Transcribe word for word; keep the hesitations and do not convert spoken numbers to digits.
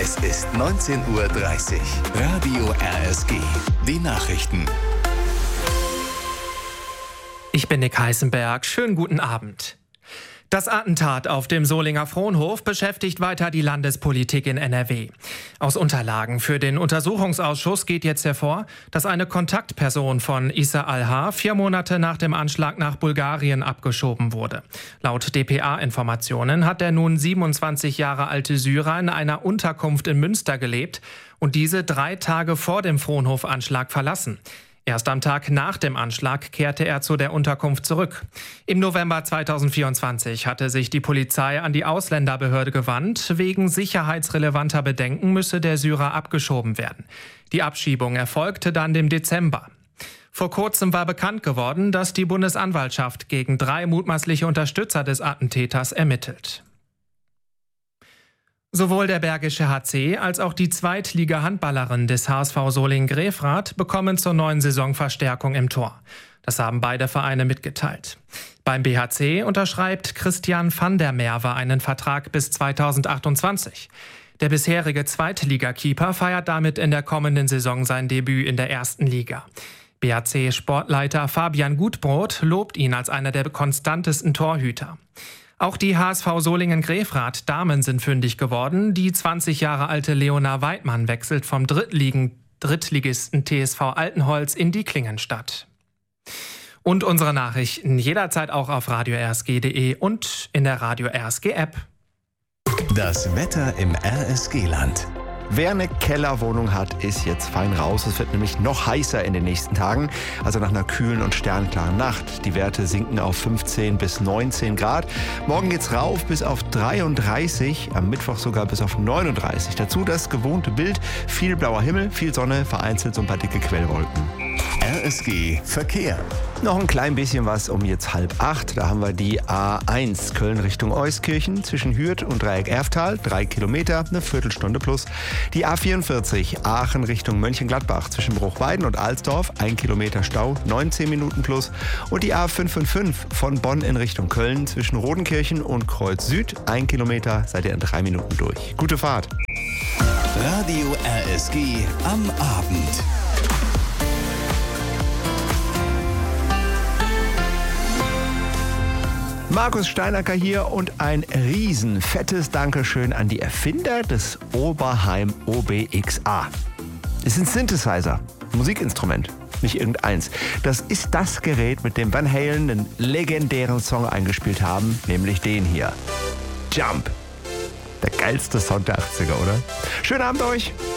Es ist neunzehn Uhr dreißig. Radio R S G. Die Nachrichten. Ich bin Nick Heisenberg. Schönen guten Abend. Das Attentat auf dem Solinger Fronhof beschäftigt weiter die Landespolitik in N R W. Aus Unterlagen für den Untersuchungsausschuss geht jetzt hervor, dass eine Kontaktperson von Issa Al-Har vier Monate nach dem Anschlag nach Bulgarien abgeschoben wurde. Laut D P A-Informationen hat der nun siebenundzwanzig Jahre alte Syrer in einer Unterkunft in Münster gelebt und diese drei Tage vor dem Fronhof-Anschlag verlassen. Erst am Tag nach dem Anschlag kehrte er zu der Unterkunft zurück. Im November zweitausendvierundzwanzig hatte sich die Polizei an die Ausländerbehörde gewandt. Wegen sicherheitsrelevanter Bedenken müsse der Syrer abgeschoben werden. Die Abschiebung erfolgte dann im Dezember. Vor kurzem war bekannt geworden, dass die Bundesanwaltschaft gegen drei mutmaßliche Unterstützer des Attentäters ermittelt. Sowohl der Bergische H C als auch die Zweitliga-Handballerin des H S V Solingen-Grefrath bekommen zur neuen Saison Verstärkung im Tor. Das haben beide Vereine mitgeteilt. Beim B H C unterschreibt Christian van der Merwe einen Vertrag bis zweitausendachtundzwanzig. Der bisherige Zweitligakeeper feiert damit in der kommenden Saison sein Debüt in der ersten Liga. B H C-Sportleiter Fabian Gutbrot lobt ihn als einer der konstantesten Torhüter. Auch die H S V Solingen-Grefrath Damen sind fündig geworden. Die zwanzig Jahre alte Leona Weidmann wechselt vom Drittligen, Drittligisten T S V Altenholz in die Klingenstadt. Und unsere Nachrichten jederzeit auch auf radio r s g punkt d e und in der Radio R S G App. Das Wetter im R S G-Land. Wer eine Kellerwohnung hat, ist jetzt fein raus. Es wird nämlich noch heißer in den nächsten Tagen. Also nach einer kühlen und sternklaren Nacht. Die Werte sinken auf fünfzehn bis neunzehn Grad. Morgen geht's rauf bis auf dreiunddreißig, am Mittwoch sogar bis auf neununddreißig. Dazu das gewohnte Bild. Viel blauer Himmel, viel Sonne, vereinzelt so ein paar dicke Quellwolken. R S G Verkehr. Noch ein klein bisschen was um jetzt halb acht. Da haben wir die A eins Köln Richtung Euskirchen zwischen Hürth und Dreieck-Erftal. Drei Kilometer, eine Viertelstunde plus. Die A vierundvierzig Aachen Richtung Mönchengladbach zwischen Bruchweiden und Alsdorf. Ein Kilometer Stau, neunzehn Minuten plus. Und die A fünfundfünfzig von Bonn in Richtung Köln zwischen Rodenkirchen und Kreuz Süd. Ein Kilometer, seid ihr in drei Minuten durch. Gute Fahrt. Radio R S G am Abend. Markus Steinacker hier und ein riesen fettes Dankeschön an die Erfinder des Oberheim O B X A. Es ist ein Synthesizer, ein Musikinstrument, nicht irgendeins. Das ist das Gerät, mit dem Van Halen einen legendären Song eingespielt haben, nämlich den hier. Jump. Der geilste Song der achtziger, oder? Schönen Abend euch!